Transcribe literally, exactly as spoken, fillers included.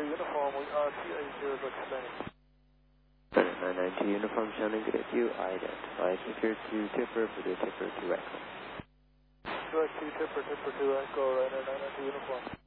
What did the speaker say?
two uniform, we are two eight zero, go to landing. nine nine two uniform, sounding good at you. Identify secure to tipper for the tipper to echo. Direct two tipper, tipper two echo, Ryder nine nine two uniform.